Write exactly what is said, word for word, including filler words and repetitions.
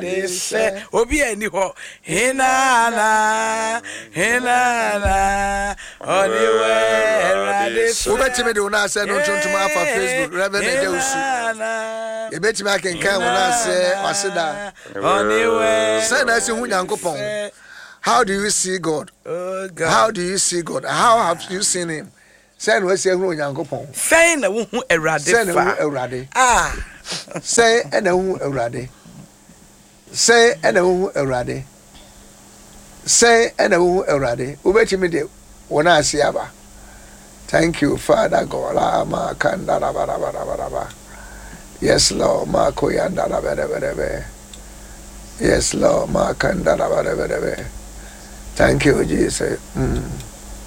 Erade se obi eni ho hinana hinana oniwe erade se ubetime de una se no tuntum afa Facebook Reverend Ejeusu ebetime akenkan una se waseda oniwe say na se hu Nyankopon. How do you see God? Oh God. How do you see God? How have you seen him? Say no se hu Nyankopon. Say na hu erade fa. Say na hu erade. Ah. Say na hu erade. Say na hu erade. Say na hu erade. Ubetime de wona ase aba. Thank you, Father God. Ma kanda la ba la ba la ba ba. Yes, Lord. Ma koyanda la ba ba ba. Yes, Lord. Ma kanda la ba ba ba. Thank you, Jesus. Mm.